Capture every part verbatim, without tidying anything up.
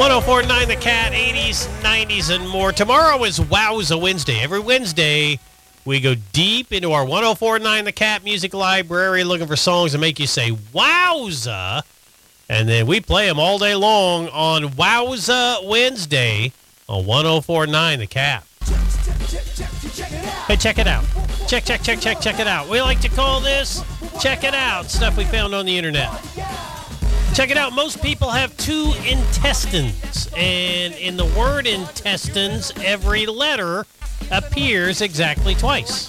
one oh four point nine The Cat, eighties, nineties, and more. Tomorrow is Wowza Wednesday. Every Wednesday, we go deep into our one oh four point nine The Cat music library looking for songs that make you say, wowza. And then we play them all day long on Wowza Wednesday on one oh four point nine The Cat. Hey, check it out. Check, check, check, check, check it out. We like to call this Check It Out, stuff we found on the internet. Check it out. Most people have two intestines, and in the word intestines, every letter appears exactly twice.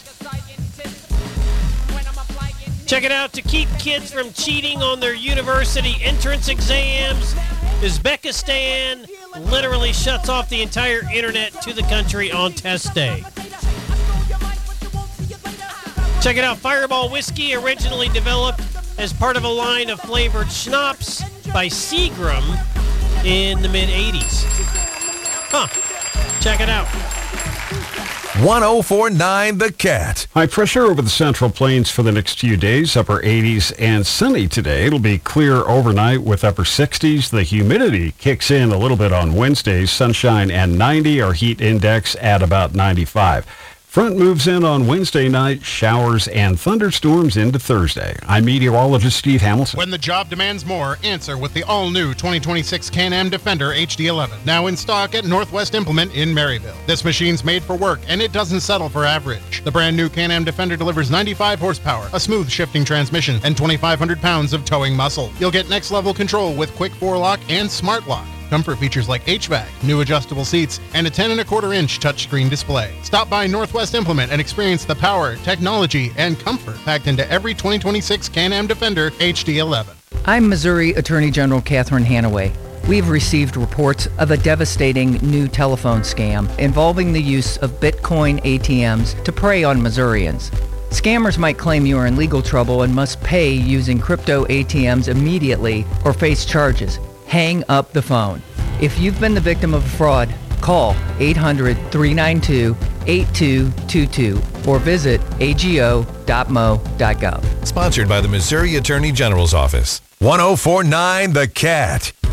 Check it out. To keep kids from cheating on their university entrance exams, Uzbekistan literally shuts off the entire internet to the country on test day. Check it out. Fireball whiskey, originally developed as part of a line of flavored schnapps by Seagram in the mid-eighties. Huh. Check it out. one oh four point nine The Cat. High pressure over the Central Plains for the next few days. Upper eighties and sunny today. It'll be clear overnight with upper sixties. The humidity kicks in a little bit on Wednesdays. Sunshine and ninety. Our heat index at about ninety-five. Front moves in on Wednesday night, showers and thunderstorms into Thursday. I'm meteorologist Steve Hamilton. When the job demands more, answer with the all-new twenty twenty-six Can-Am Defender H D eleven. Now in stock at Northwest Implement in Maryville. This machine's made for work, and it doesn't settle for average. The brand new Can-Am Defender delivers ninety-five horsepower, a smooth shifting transmission, and twenty-five hundred pounds of towing muscle. You'll get next-level control with quick four-lock and smart lock. Comfort features like H V A C, new adjustable seats, and a ten and a quarter inch touchscreen display. Stop by Northwest Implement and experience the power, technology, and comfort packed into every twenty twenty-six Can-Am Defender H D eleven. I'm Missouri Attorney General Catherine Hanaway. We've received reports of a devastating new telephone scam involving the use of Bitcoin A T Ms to prey on Missourians. Scammers might claim you are in legal trouble and must pay using crypto A T Ms immediately or face charges. Hang up the phone. If you've been the victim of a fraud, call eight hundred, three nine two, eight two two two or visit a g o dot m o dot gov. Sponsored by the Missouri Attorney General's Office. one oh four point nine The Cat.